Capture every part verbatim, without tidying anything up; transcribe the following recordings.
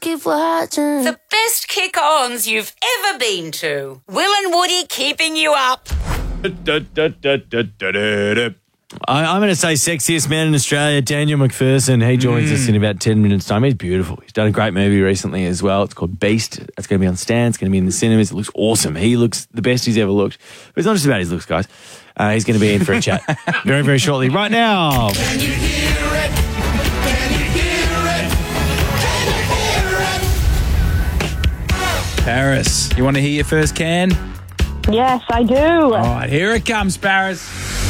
keep watching. The best kick-ons you've ever been to. Will and Woody keeping you up. I, I'm going to say sexiest man in Australia, Daniel McPherson. He joins mm. us in about ten minutes' time. He's beautiful. He's done a great movie recently as well. It's called Beast. It's going to be on Stan. It's going to be in the cinemas. It looks awesome. He looks the best he's ever looked. But it's not just about his looks, guys. Uh, he's going to be in for a chat very, very shortly. Right now. Can you hear it? Can you hear it? Can you hear it? Paris, you want to hear your first can? Yes, I do. All right, here it comes, Paris.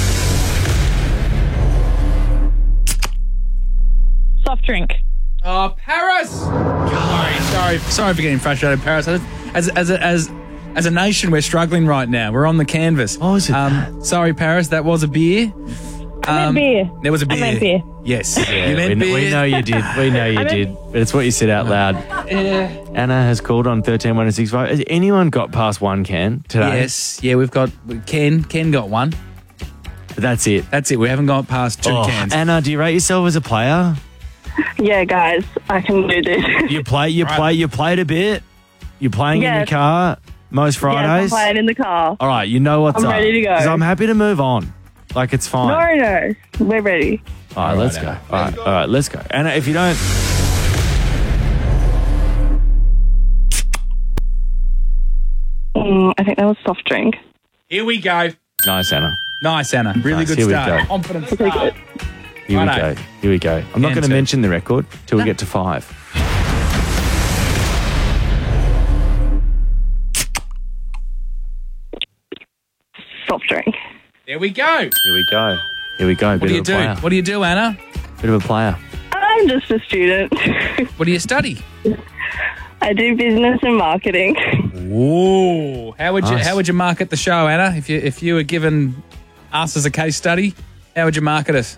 Soft drink. Oh, Paris! Sorry, sorry, sorry for getting frustrated, Paris. As as a, as as a nation, we're struggling right now. We're on the canvas. Oh, is it? Um, sorry, Paris. That was a beer. I Um, meant beer. There was a beer. I meant beer. Yes, Yeah, you meant we, beer. we know you did. We know you did. But it's what you said out loud. Yeah. Anna has called on thirteen one six five. Has anyone got past one can today? Yes, yeah, we've got Ken. Ken got one. But that's it. That's it. We haven't got past two Oh, cans. Anna, do you rate yourself as a player? Yeah, guys, I can do this. You play, you Right. play, you played a bit. You're playing in the Yes. car most Yes, I'm Fridays. playing in the car. All right, you know what's I'm up. ready to go. 'Cause I'm happy to move on. Like it's fine. No, no, we're ready. All right, All let's right, go. Anna. All right, all right, let's go. Anna, if you don't, Mm, I think that was soft drink. Here we go. nice, Anna. Nice, Anna. Really Nice, good here we start. go. Confident Okay, start. good. Here Righto. we go. Here we go. I'm not Can going to two. mention the record till we get to five. Soft drink. There we go. Here we go. Here we go. What Bit do you of a do? player. What do you do, Anna? Bit of a player. I'm just a student. What do you study? I do business and marketing. Whoa! How would you Nice. how would you market the show, Anna? If you if you were given us as a case study, how would you market us?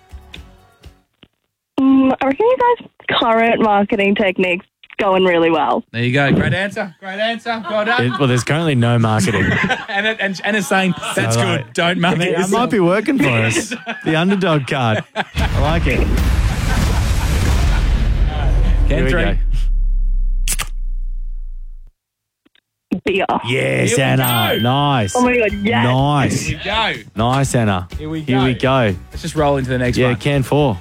Mm, I reckon you guys' current marketing techniques going really well. There you go. Great answer. Great answer. Well done. It- well, there's currently no marketing. and, it, and Anna's saying that's So, good. like, Don't I market mean, it yourself. might be working for us. The underdog card. I like it. Can Here we three. go. Beer. Yes, Here we Anna. go. Nice. Oh my God, yes. Nice. Here we go. Nice, Anna. Here we Here go. we go. Let's just roll into the next Yeah, one. can four.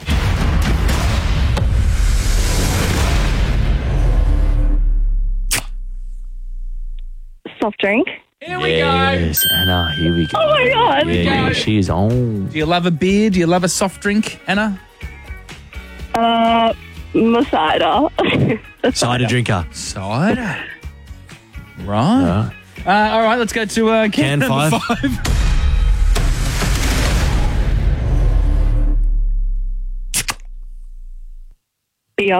Soft drink. Here we go. Yes, Anna. Here we go. Oh my God. Yeah, yeah, go. she is on. Do you love a beer? Do you love a soft drink, Anna? Uh, cider. Cider drinker. Cider. Right. Uh, Uh, all right, let's go to uh, Can can, number five. five. Beer.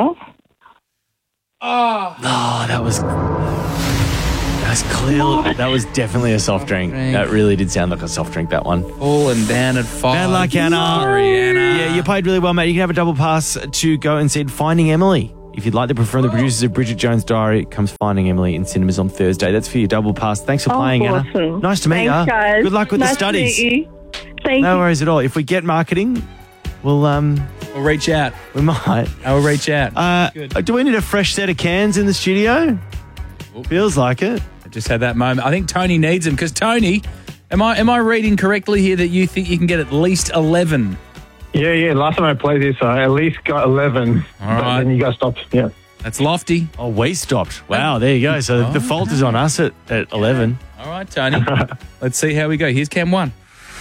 Oh, oh, that was. That's clear. That was definitely a soft drink. Drink. That really did sound like a soft drink, that one. falling down at five. Bad luck, Anna. Sorry, Anna. Yeah, you played really well, mate. You can have a double pass to go and see Finding Emily. If you'd like to perform the producers of Bridget Jones' Diary, it comes Finding Emily in cinemas on Thursday. That's for your double pass. Thanks for Oh, playing, Anna. awesome. Nice to meet Thanks, you. guys. Good luck with nice the studies. To meet you. Thank No you. worries at all. If we get marketing, we'll um We'll reach out. we might. I will reach out. Uh, Good. do we need a fresh set of cans in the studio? Feels like it. I just had that moment. I think Tony needs them because Tony, am I am I reading correctly here that you think you can get at least eleven? Yeah, yeah. Last time I played this, I at least got eleven. All but right. then you guys stopped. Yeah. That's lofty. Oh, we stopped. Wow, there you go. So Oh, the fault is on us at, at eleven. All right, Tony. Let's see how we go. Here's Cam one.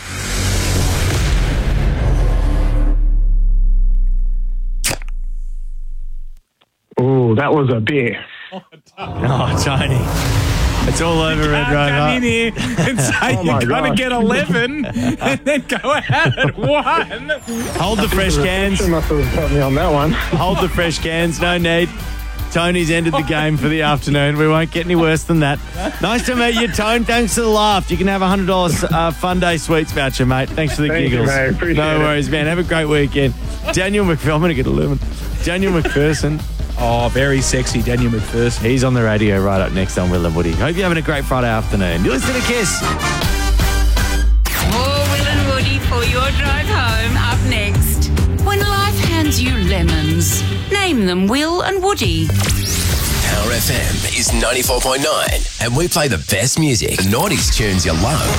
Ooh, that was a beer. Oh, Tony. It's all over Red Come in Rover. here and say Oh my you're going to gosh. get eleven and then go out at one. Hold the fresh cans. Reception must have got me on that one. Hold the fresh cans. No need. Tony's ended the game for the afternoon. We won't get any worse than that. Nice to meet you, Tone. Thanks for the laugh. You can have a one hundred dollars uh, Fun Day Sweets voucher, mate. Thanks for the Thank you, giggles. mate. Appreciate no it. worries, man. Have a great weekend. Daniel McPherson. I'm going to get eleven. Daniel McPherson. Oh, very sexy, Daniel McPherson. He's on the radio right up next on Will and Woody. Hope you're having a great Friday afternoon. You listen to Kiss. More Will and Woody for your drive home up next. When life hands you lemons, Name them, Will and Woody. Power F M is ninety-four point nine, and we play the best music, the nineties tunes you love.